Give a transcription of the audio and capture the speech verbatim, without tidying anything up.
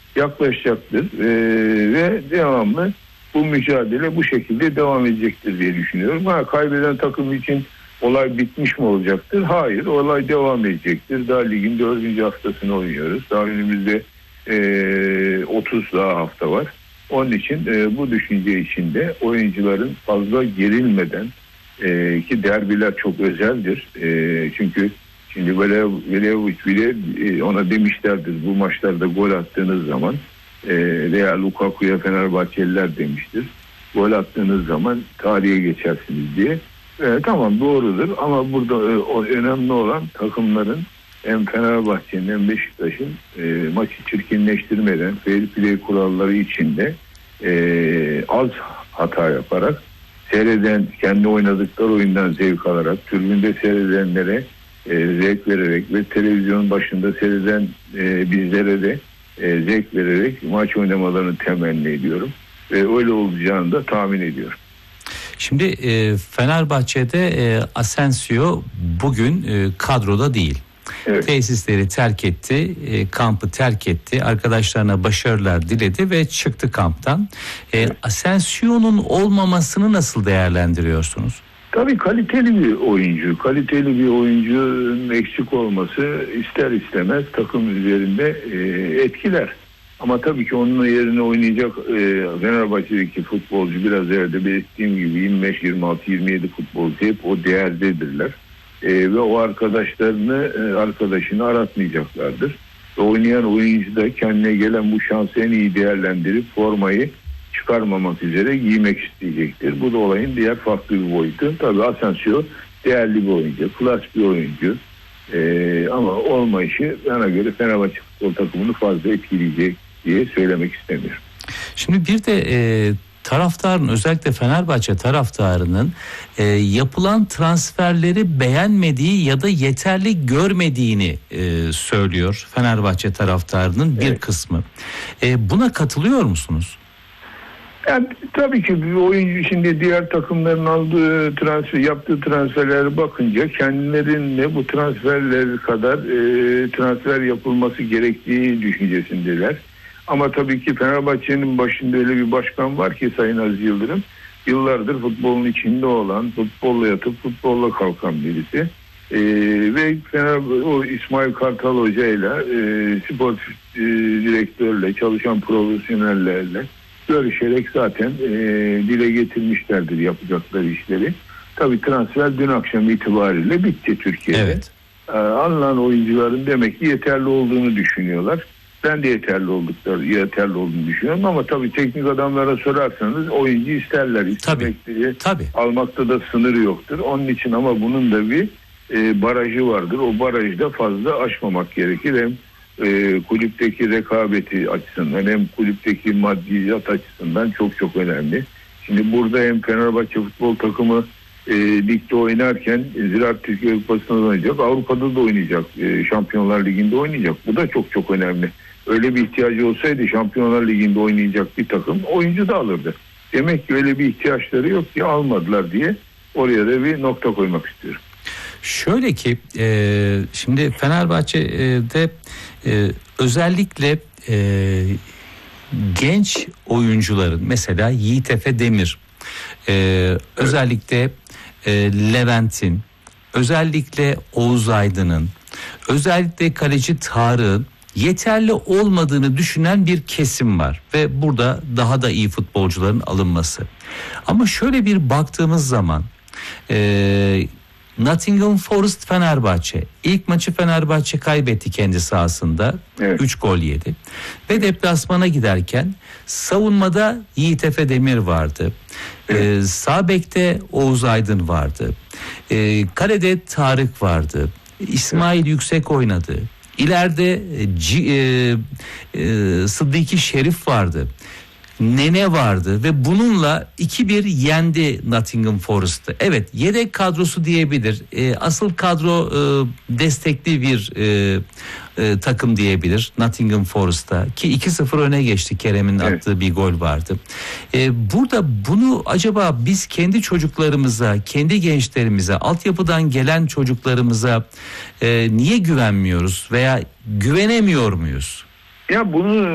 yaklaşacaktır e, ve devamlı bu mücadele bu şekilde devam edecektir diye düşünüyorum. Ha, kaybeden takım için olay bitmiş mi olacaktır? Hayır, olay devam edecektir. Daha ligin dördüncü haftasını oynuyoruz. Daha önümüzde e, otuz daha hafta var. Onun için e, bu düşünce içinde oyuncuların fazla gerilmeden e, ki derbiler çok özeldir. E, çünkü şimdi Velevovic bile e, ona demişlerdir bu maçlarda gol attığınız zaman e, veya Lukaku'ya Fenerbahçeliler demiştir. Gol attığınız zaman tarihe geçersiniz diye. E, tamam doğrudur ama burada e, o önemli olan takımların hem Fenerbahçe'nin hem Beşiktaş'ın e, maçı çirkinleştirmeden fair play kuralları içinde e, az hata yaparak seyreden, kendi oynadıkları oyundan zevk alarak, tribünde seyredenlere e, zevk vererek ve televizyon başında seyreden e, bizlere de e, zevk vererek maç oynamalarını temenni ediyorum. Ve öyle olacağını da tahmin ediyorum. Şimdi e, Fenerbahçe'de e, Asensio bugün e, kadroda değil. Evet. Tesisleri terk etti, e, kampı terk etti, arkadaşlarına başarılar diledi ve çıktı kamptan. E, evet. Asensio'nun olmamasını nasıl değerlendiriyorsunuz? Tabii kaliteli bir oyuncu, kaliteli bir oyuncunun eksik olması ister istemez takım üzerinde e, etkiler. Ama tabii ki onun yerine oynayacak e, Fenerbahçe'deki futbolcu biraz evvel belirttiğim gibi yirmi beş, yirmi altı, yirmi yedi futbolcu hep o değerdedirler. E, ve o arkadaşlarını, e, arkadaşını aratmayacaklardır. Ve oynayan oyuncu da kendine gelen bu şansı en iyi değerlendirip formayı çıkarmamak üzere giymek isteyecektir. Bu da olayın diğer farklı bir boyutu. Tabii Asensio değerli bir oyuncu, klas bir oyuncu. E, ama olmayışı bana göre Fenerbahçe futbol takımını fazla etkileyecek diye söylemek istemiyorum. Şimdi bir de e, taraftarın, özellikle Fenerbahçe taraftarının e, yapılan transferleri beğenmediği ya da yeterli görmediğini e, söylüyor Fenerbahçe taraftarının bir evet. kısmı. E, buna katılıyor musunuz? Yani tabii ki bir oyuncu şimdi diğer takımların aldığı transfer, yaptığı transferlere bakınca kendilerine bu transferler kadar e, transfer yapılması gerektiği düşüncesindeler. Ama tabii ki Fenerbahçe'nin başında öyle bir başkan var ki Sayın Aziz Yıldırım, yıllardır futbolun içinde olan, futbolla yatıp futbolla kalkan birisi. E, ve Fener, o İsmail Kartal Hoca ile e, spor e, direktörle, çalışan profesyonellerle görüşerek zaten e, dile getirmişlerdir yapacakları işleri. Tabii transfer dün akşam itibariyle bitti Türkiye'de. Evet. E, alınan oyuncuların demek ki yeterli olduğunu düşünüyorlar. Ben de yeterli oldukları, yeterli olduğunu düşünüyorum ama tabii teknik adamlara sorarsanız oyuncu isterler. İstemekleri, tabii, tabii. Almakta da sınırı yoktur. Onun için ama bunun da bir e, barajı vardır. O barajı da fazla aşmamak gerekir. Hem e, kulüpteki rekabeti açısından hem kulüpteki maddiyat açısından çok çok önemli. Şimdi burada hem Fenerbahçe futbol takımı e, ligde oynarken Ziraat Türkiye Kupası'nda oynayacak, Avrupa'da da oynayacak, e, Şampiyonlar Ligi'nde oynayacak. Bu da çok çok önemli. Öyle bir ihtiyacı olsaydı Şampiyonlar Ligi'nde oynayacak bir takım oyuncu da alırdı. Demek ki öyle bir ihtiyaçları yok ki almadılar diye oraya da bir nokta koymak istiyorum. Şöyle ki e, şimdi Fenerbahçe'de e, özellikle e, genç oyuncuların mesela Yiğit Efe Demir, e, evet. özellikle e, Levent'in, özellikle Oğuz Aydın'ın, özellikle kaleci Tarık'ın yeterli olmadığını düşünen bir kesim var ve burada daha da iyi futbolcuların alınması. Ama şöyle bir baktığımız zaman e, Nottingham Forest Fenerbahçe ilk maçı Fenerbahçe kaybetti kendi sahasında, evet. üç gol yedi ve deplasmana giderken savunmada Yiğit Efe Demir vardı, evet. e, sağ bekte Oğuz Aydın vardı, e, kalede Tarık vardı, İsmail evet. Yüksek oynadı. İleride C, e, e, Sıddıki Şerif vardı. Nene vardı ve bununla iki bir yendi Nottingham Forest'ı. Evet, yedek kadrosu diyebilir. E, asıl kadro e, destekli bir e, e, takım diyebilir Nottingham Forest'ta ki iki sıfır öne geçti. Kerem'in evet. attığı bir gol vardı. E, burada bunu acaba biz kendi çocuklarımıza, kendi gençlerimize, altyapıdan gelen çocuklarımıza e, niye güvenmiyoruz veya güvenemiyor muyuz? Ya bunu